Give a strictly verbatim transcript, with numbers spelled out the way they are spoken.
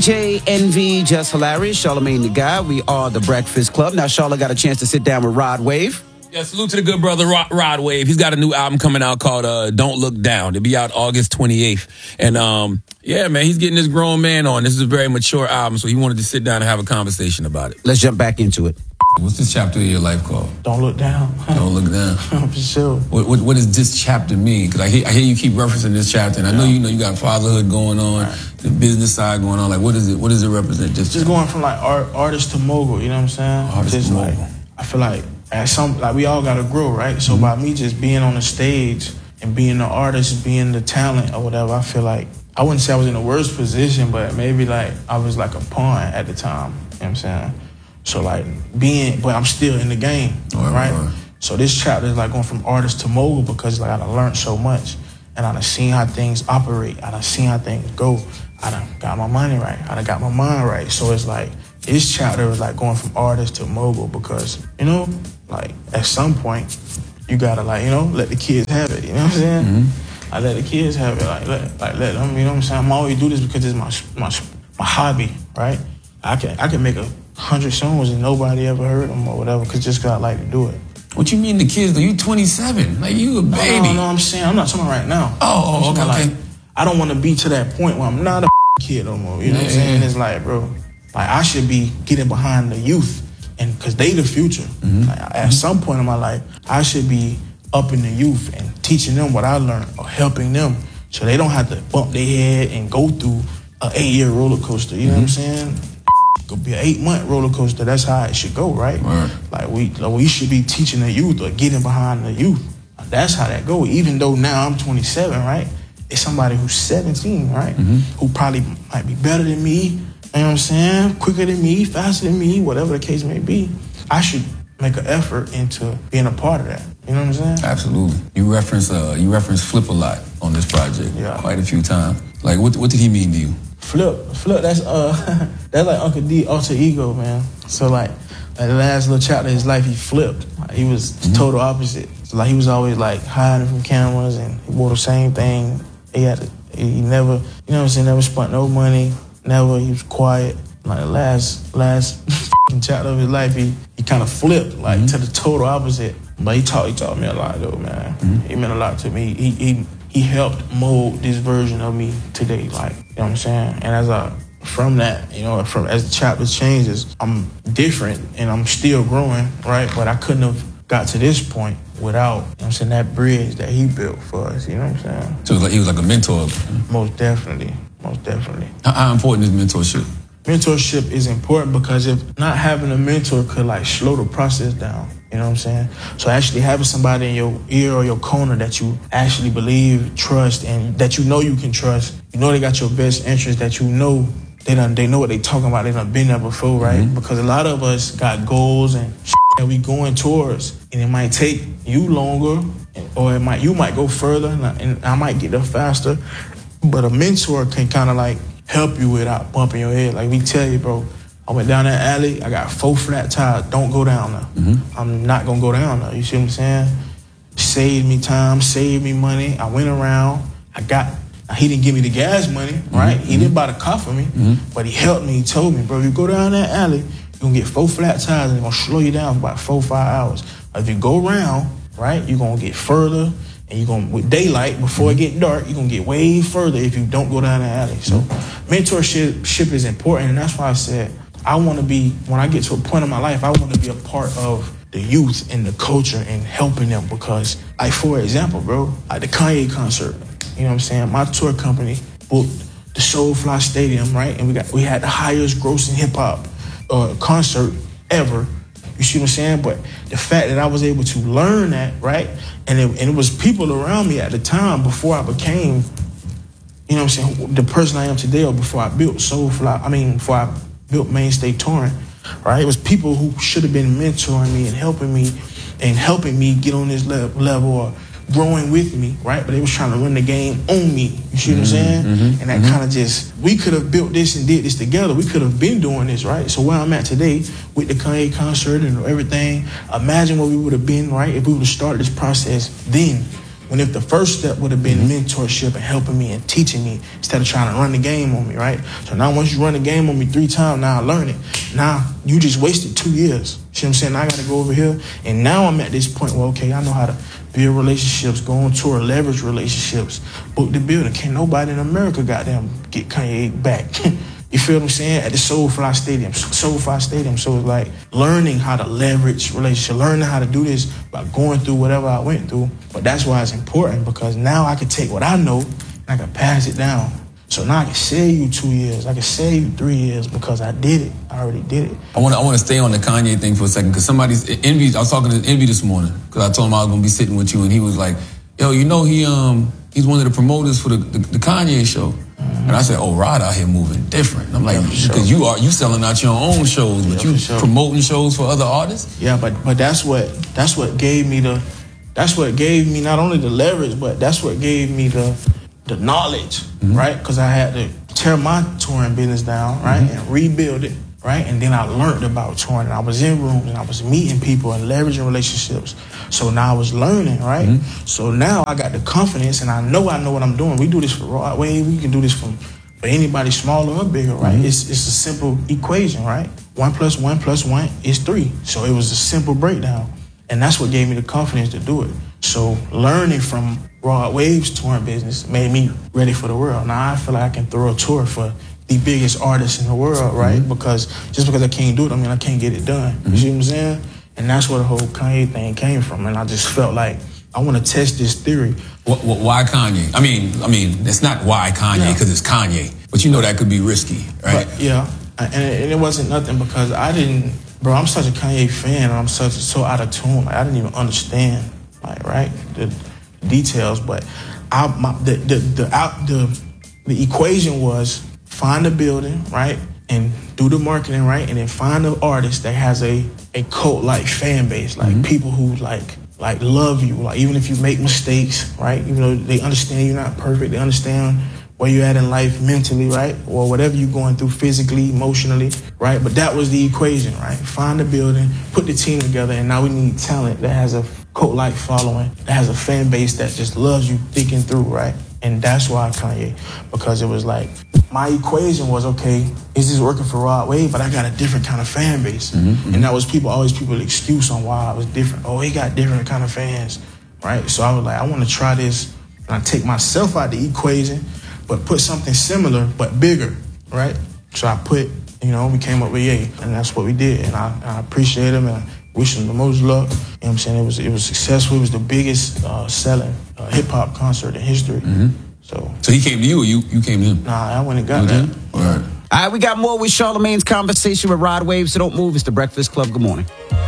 J, Envy, Just Hilarious, Charlamagne the Guy. We are the Breakfast Club. Now, Charlotte got a chance to sit down with Rod Wave. Yeah, salute to the good brother Rod, Rod Wave. He's got a new album coming out called uh, Don't Look Down. It'll be out August twenty-eighth. And um, yeah, man, he's getting this grown man on. This is a very mature album, so he wanted to sit down and have a conversation about it. Let's jump back into it. What's this chapter of your life called? Don't look down. Don't look down. For sure. What, what, what does this chapter mean? Because I hear, I hear you keep referencing this chapter, and I know you know you got fatherhood going on, right. The business side going on. Like, what is it? What does it represent? This just chapter? Going from like art, artist to mogul. You know what I'm saying? Artist just to mogul. Like, I feel like at some like we all gotta grow, right? So mm-hmm. by me just being on the stage and being the artist, being the talent or whatever, I feel like I wouldn't say I was in the worst position, but maybe like I was like a pawn at the time. You know what I'm saying? So like being, but I'm still in the game, right? right? right. So this chapter is like going from artist to mogul because like I done learned so much, and I done seen how things operate. I done seen how things go. I done got my money right. I done got my mind right. So it's like this chapter is like going from artist to mogul because you know, like at some point you gotta like you know let the kids have it. You know what I'm saying? Mm-hmm. I let the kids have it. Like let like let them. You know what I'm saying? I'm always do this because it's my my my hobby, right? I can I can make a hundred songs and nobody ever heard them or whatever, cause just cause I like to do it. What you mean the kids though? You twenty-seven, like you a baby. No, no, no, I'm saying I'm not talking right now. Oh, oh okay, like, okay. I don't want to be to that point where I'm not a kid no more. You know yeah, what I'm saying? Yeah. It's like, bro, like I should be getting behind the youth, and cause they the future. Mm-hmm. Like, at mm-hmm. some point in my life, I should be up in the youth and teaching them what I learned or helping them, so they don't have to bump their head and go through an eight-year roller coaster. You mm-hmm. know what I'm saying? Could be an eight-month roller coaster. That's how it should go, right? right. Like we, like we should be teaching the youth or getting behind the youth. That's how that go. Even though now I'm twenty-seven, right? It's somebody who's seventeen, right? Mm-hmm. Who probably might be better than me. You know what I'm saying? Quicker than me, faster than me, whatever the case may be. I should make an effort into being a part of that. You know what I'm saying? Absolutely. You reference, uh, you reference Flip a lot on this project. Yeah. Quite a few times. Like, what, what did he mean to you? Flip, Flip, that's uh, that's like Uncle D alter ego, man. So like, like the last little chapter of his life, he flipped. Like, he was mm-hmm. total opposite. So like he was always like hiding from cameras, and he wore the same thing. He had, to, he never, you know what I'm saying, never spent no money. Never, he was quiet. Like the last, last chapter of his life, he, he kind of flipped like mm-hmm. to the total opposite. But he taught, he taught me a lot though, man. Mm-hmm. He meant a lot to me. He, he, he helped mold this version of me today, like, you know what I'm saying? And as I, from that, you know, from as the chapters changes, I'm different and I'm still growing, right? But I couldn't have got to this point without, you know what I'm saying, that bridge that he built for us, you know what I'm saying? So it was like, he was like a mentor? Most definitely, most definitely. How, how important is mentorship? Mentorship is important because if not having a mentor could like slow the process down. You know what I'm saying? So actually having somebody in your ear or your corner that you actually believe, trust, and that you know you can trust, you know they got your best interest, that you know they done, they know what they talking about, they done been there before, right? Mm-hmm. Because a lot of us got goals and shit that we going towards, and it might take you longer, or it might you might go further, and I, and I might get there faster. But a mentor can kind of like help you without bumping your head. Like we tell you, bro, I went down that alley, I got four flat tires, don't go down there. Mm-hmm. I'm not gonna go down there, you see what I'm saying? Saved me time, saved me money. I went around, I got, he didn't give me the gas money, right? Mm-hmm. He didn't buy the car for me, mm-hmm. but he helped me, he told me, bro, you go down that alley, you're gonna get four flat tires and it's gonna slow you down for about four, five hours. If you go around, right, you're gonna get further, and you're gonna, with daylight, before mm-hmm. it get dark, you're gonna get way further if you don't go down the alley. So mm-hmm. mentorship ship is important, and that's why I said, I want to be, when I get to a point in my life, I want to be a part of the youth and the culture and helping them because, like, for example, bro, like the Kanye concert, you know what I'm saying? My tour company booked the Soulfly Stadium, right? And we got we had the highest grossing hip-hop uh, concert ever. You see what I'm saying? But the fact that I was able to learn that, right? And it, and it was people around me at the time before I became, you know what I'm saying, the person I am today, or before I built Soulfly, I mean, before I built Mainstay Touring, right? It was people who should have been mentoring me and helping me and helping me get on this le- level or growing with me, right? But they was trying to run the game on me. You see mm-hmm, what I'm saying? Mm-hmm, and that mm-hmm. kind of just, we could have built this and did this together. We could have been doing this, right? So where I'm at today with the Kanye concert and everything, imagine where we would have been, right? If we would have started this process then. When if the first step would have been mm-hmm. mentorship and helping me and teaching me instead of trying to run the game on me, right? So now once you run the game on me three times, now I learn it. Now you just wasted two years. See what I'm saying? I got to go over here. And now I'm at this point where, okay, I know how to build relationships, go on tour, leverage relationships, book the building. Can't nobody in America goddamn get Kanye back. You feel what I'm saying? At the Soulfly Stadium, Soulfly Stadium. So it's like learning how to leverage relationships, learning how to do this by going through whatever I went through. But that's why it's important, because now I can take what I know and I can pass it down. So now I can sell you two years, I can sell you three years because I did it. I already did it. I want to I want to stay on the Kanye thing for a second, because somebody's Envy. I was talking to Envy this morning because I told him I was gonna be sitting with you, and he was like, "Yo, you know he um he's one of the promoters for the the, the Kanye show." Mm-hmm. And I said, "Oh, Rod out here moving different." And I'm like, yeah, because sure. you are you selling out your own shows, but yeah, you sure. promoting shows for other artists. Yeah, but but that's what that's what gave me the that's what gave me not only the leverage, but that's what gave me the the knowledge, mm-hmm. right? Because I had to tear my touring business down, right, mm-hmm. and rebuild it, right? And then I learned about touring, and I was in rooms, and I was meeting people and leveraging relationships. So now I was learning, right? Mm-hmm. So now I got the confidence, and I know I know what I'm doing. We do this for Rod Wave. We can do this for, for anybody smaller or bigger, right? Mm-hmm. It's it's a simple equation, right? One plus one plus one is three. So it was a simple breakdown. And that's what gave me the confidence to do it. So learning from Rod Wave's touring business made me ready for the world. Now I feel like I can throw a tour for the biggest artists in the world, right? Mm-hmm. Because just because I can't do it, I mean I can't get it done. Mm-hmm. You see what I'm saying? And that's where the whole Kanye thing came from. And I just felt like I want to test this theory. Why Kanye? I mean, I mean, it's not why Kanye because yeah. it's Kanye, but you know that could be risky, right? But, yeah, and it, and it wasn't nothing because I didn't. Bro, I'm such a Kanye fan, and I'm such so out of tune. Like, I didn't even understand, like, right, the details. But I, my, the the the, out, the the equation was find a building, right, and do the marketing, right, and then find an artist that has a a cult like fan base, like mm-hmm. people who like like love you, like even if you make mistakes, right, even though they understand you're not perfect, they understand where you're at in life mentally, right? Or whatever you're going through physically, emotionally, right? But that was the equation, right? Find the building, put the team together, and now we need talent that has a cult-like following, that has a fan base that just loves you thick and through, right? And that's why Kanye, because it was like, my equation was, okay, is this working for Rod Wave? But I got a different kind of fan base. Mm-hmm, mm-hmm. And that was people, always people's excuse on why I was different. Oh, he got different kind of fans, right? So I was like, I want to try this, and I take myself out the equation, but put something similar, but bigger, right? So I put, you know, we came up with Ye, and that's what we did. And I, I appreciate him, and I wish him the most luck. You know what I'm saying? It was it was successful. It was the biggest uh, selling uh, hip-hop concert in history. Mm-hmm. So so he came to you, or you, you came to him? Nah, I went and got that. All right. All right, we got more with Charlamagne's conversation with Rod Wave, so don't move. It's The Breakfast Club. Good morning.